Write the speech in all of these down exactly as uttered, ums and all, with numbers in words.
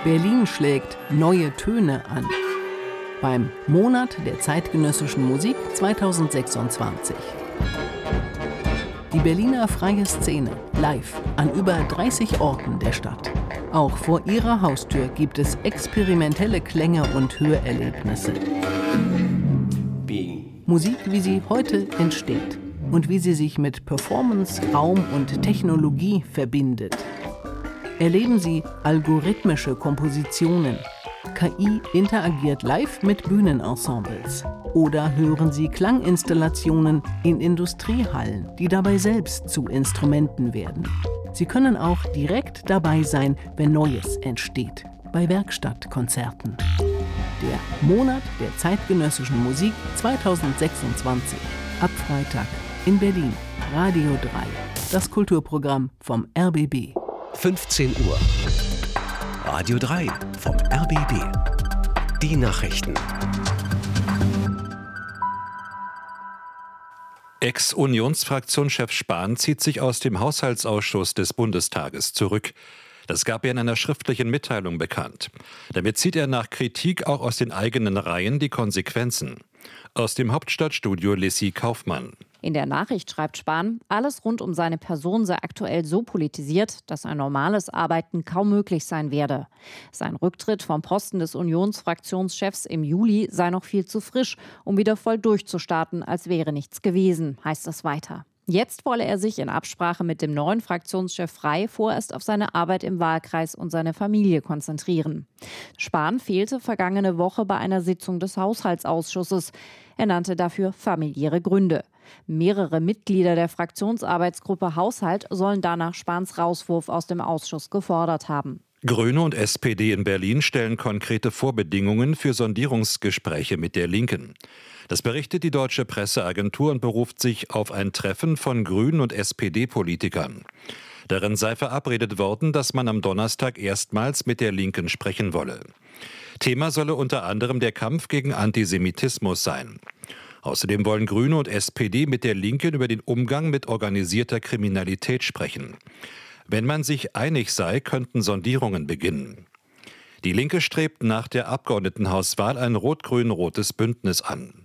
Berlin schlägt neue Töne an. Beim Monat der zeitgenössischen Musik zweitausendsechsundzwanzig. Die Berliner Freie Szene live an über dreißig Orten der Stadt. Auch vor ihrer Haustür gibt es experimentelle Klänge und Hörerlebnisse. Musik, wie sie heute entsteht und wie sie sich mit Performance, Raum und Technologie verbindet. Erleben Sie algorithmische Kompositionen. K I interagiert live mit Bühnenensembles. Oder hören Sie Klanginstallationen in Industriehallen, die dabei selbst zu Instrumenten werden. Sie können auch direkt dabei sein, wenn Neues entsteht, bei Werkstattkonzerten. Der Monat der zeitgenössischen Musik zweitausendsechsundzwanzig. Ab Freitag in Berlin. Radio drei. Das Kulturprogramm vom R B B. fünfzehn Uhr. Radio drei vom R B B. Die Nachrichten. Ex-Unionsfraktionschef Spahn zieht sich aus dem Haushaltsausschuss des Bundestages zurück. Das gab er in einer schriftlichen Mitteilung bekannt. Damit zieht er nach Kritik auch aus den eigenen Reihen die Konsequenzen. Aus dem Hauptstadtstudio Lissy Kaufmann. In der Nachricht schreibt Spahn, alles rund um seine Person sei aktuell so politisiert, dass ein normales Arbeiten kaum möglich sein werde. Sein Rücktritt vom Posten des Unionsfraktionschefs im Juli sei noch viel zu frisch, um wieder voll durchzustarten, als wäre nichts gewesen, heißt es weiter. Jetzt wolle er sich in Absprache mit dem neuen Fraktionschef Frey vorerst auf seine Arbeit im Wahlkreis und seine Familie konzentrieren. Spahn fehlte vergangene Woche bei einer Sitzung des Haushaltsausschusses. Er nannte dafür familiäre Gründe. Mehrere Mitglieder der Fraktionsarbeitsgruppe Haushalt sollen danach Spahns Rauswurf aus dem Ausschuss gefordert haben. Grüne und S P D in Berlin stellen konkrete Vorbedingungen für Sondierungsgespräche mit der Linken. Das berichtet die Deutsche Presseagentur und beruft sich auf ein Treffen von Grünen und S P D-Politikern. Darin sei verabredet worden, dass man am Donnerstag erstmals mit der Linken sprechen wolle. Thema solle unter anderem der Kampf gegen Antisemitismus sein. Außerdem wollen Grüne und S P D mit der Linken über den Umgang mit organisierter Kriminalität sprechen. Wenn man sich einig sei, könnten Sondierungen beginnen. Die Linke strebt nach der Abgeordnetenhauswahl ein rot-grün-rotes Bündnis an.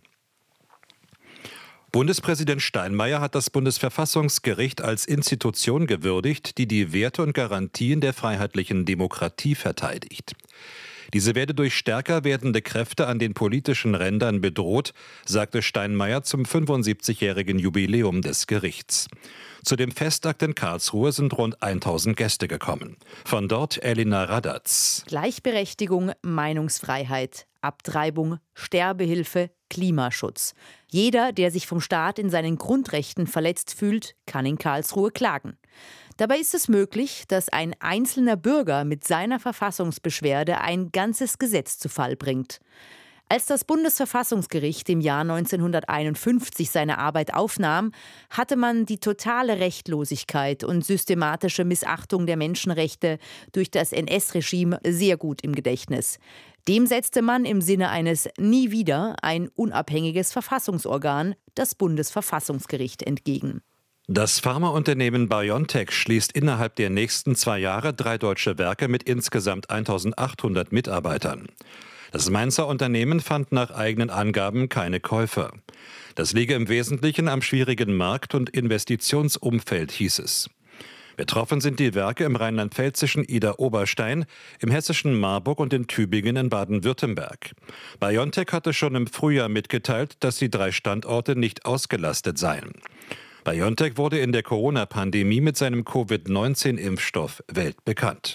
Bundespräsident Steinmeier hat das Bundesverfassungsgericht als Institution gewürdigt, die die Werte und Garantien der freiheitlichen Demokratie verteidigt. Diese werde durch stärker werdende Kräfte an den politischen Rändern bedroht, sagte Steinmeier zum fünfundsiebzigjährigen Jubiläum des Gerichts. Zu dem Festakt in Karlsruhe sind rund tausend Gäste gekommen. Von dort Elina Radatz. Gleichberechtigung, Meinungsfreiheit, Abtreibung, Sterbehilfe, Klimaschutz. Jeder, der sich vom Staat in seinen Grundrechten verletzt fühlt, kann in Karlsruhe klagen. Dabei ist es möglich, dass ein einzelner Bürger mit seiner Verfassungsbeschwerde ein ganzes Gesetz zu Fall bringt. Als das Bundesverfassungsgericht im Jahr neunzehnhunderteinundfünfzig seine Arbeit aufnahm, hatte man die totale Rechtlosigkeit und systematische Missachtung der Menschenrechte durch das N S-Regime sehr gut im Gedächtnis. Dem setzte man im Sinne eines Nie wieder ein unabhängiges Verfassungsorgan, das Bundesverfassungsgericht, entgegen. Das Pharmaunternehmen BioNTech schließt innerhalb der nächsten zwei Jahre drei deutsche Werke mit insgesamt eintausendachthundert Mitarbeitern. Das Mainzer Unternehmen fand nach eigenen Angaben keine Käufer. Das liege im Wesentlichen am schwierigen Markt- und Investitionsumfeld, hieß es. Betroffen sind die Werke im rheinland-pfälzischen Idar-Oberstein, im hessischen Marburg und in Tübingen in Baden-Württemberg. BioNTech hatte schon im Frühjahr mitgeteilt, dass die drei Standorte nicht ausgelastet seien. BioNTech wurde in der Corona-Pandemie mit seinem Covid neunzehn Impfstoff weltbekannt.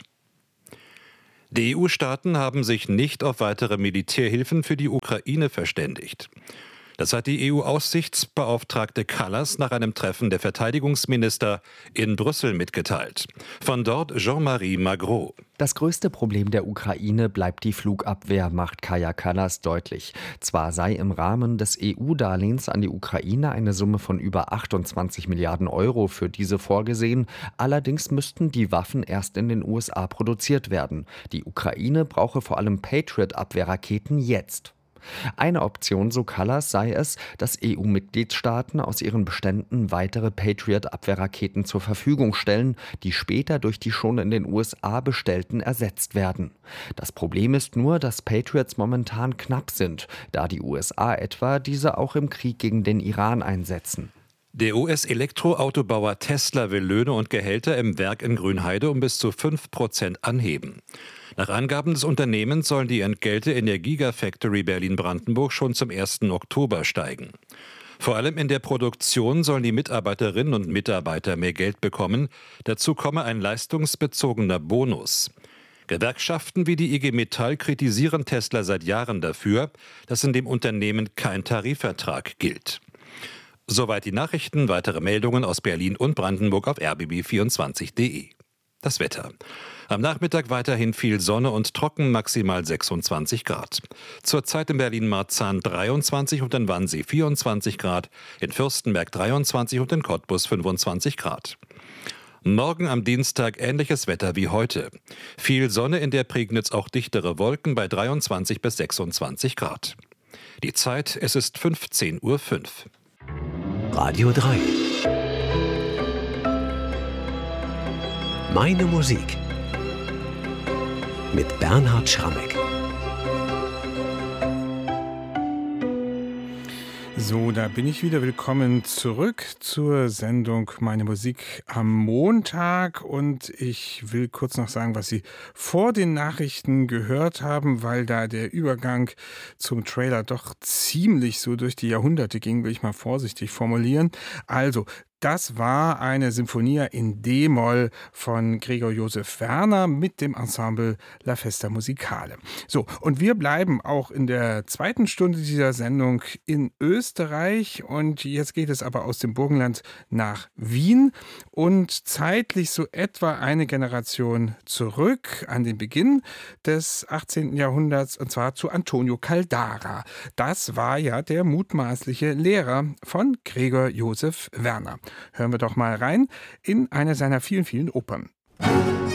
Die E U-Staaten haben sich nicht auf weitere Militärhilfen für die Ukraine verständigt. Das hat die E U-Aussichtsbeauftragte Kallas nach einem Treffen der Verteidigungsminister in Brüssel mitgeteilt. Von dort Jean-Marie Magro. Das größte Problem der Ukraine bleibt die Flugabwehr, macht Kaja Kallas deutlich. Zwar sei im Rahmen des E U-Darlehens an die Ukraine eine Summe von über achtundzwanzig Milliarden Euro für diese vorgesehen, allerdings müssten die Waffen erst in den U S A produziert werden. Die Ukraine brauche vor allem Patriot-Abwehrraketen jetzt. Eine Option, so Kallas, sei es, dass E U-Mitgliedstaaten aus ihren Beständen weitere Patriot-Abwehrraketen zur Verfügung stellen, die später durch die schon in den U S A bestellten ersetzt werden. Das Problem ist nur, dass Patriots momentan knapp sind, da die U S A etwa diese auch im Krieg gegen den Iran einsetzen. Der U S-Elektroautobauer Tesla will Löhne und Gehälter im Werk in Grünheide um bis zu fünf Prozent anheben. Nach Angaben des Unternehmens sollen die Entgelte in der Gigafactory Berlin-Brandenburg schon zum ersten Oktober steigen. Vor allem in der Produktion sollen die Mitarbeiterinnen und Mitarbeiter mehr Geld bekommen. Dazu komme ein leistungsbezogener Bonus. Gewerkschaften wie die I G Metall kritisieren Tesla seit Jahren dafür, dass in dem Unternehmen kein Tarifvertrag gilt. Soweit die Nachrichten. Weitere Meldungen aus Berlin und Brandenburg auf r b b vierundzwanzig punkt d e. Das Wetter. Am Nachmittag weiterhin viel Sonne und trocken, maximal sechsundzwanzig Grad. Zurzeit in Berlin-Marzahn dreiundzwanzig und in Wannsee vierundzwanzig Grad, in Fürstenberg dreiundzwanzig und in Cottbus fünfundzwanzig Grad. Morgen am Dienstag ähnliches Wetter wie heute. Viel Sonne, in der Prignitz auch dichtere Wolken bei dreiundzwanzig bis sechsundzwanzig Grad. Die Zeit, es ist fünfzehn Uhr fünf. Radio drei. Meine Musik. Mit Bernhard Schrammeck. So, da bin ich wieder. Willkommen zurück zur Sendung Meine Musik am Montag. Und ich will kurz noch sagen, was Sie vor den Nachrichten gehört haben, weil da der Übergang zum Trailer doch ziemlich so durch die Jahrhunderte ging, will ich mal vorsichtig formulieren. Also, das war eine Sinfonia in D-Moll von Gregor Josef Werner mit dem Ensemble La Festa Musicale. So, und wir bleiben auch in der zweiten Stunde dieser Sendung in Österreich. Und jetzt geht es aber aus dem Burgenland nach Wien und zeitlich so etwa eine Generation zurück an den Beginn des achtzehnten Jahrhunderts, und zwar zu Antonio Caldara. Das war ja der mutmaßliche Lehrer von Gregor Josef Werner. Hören wir doch mal rein in eine seiner vielen, vielen Opern.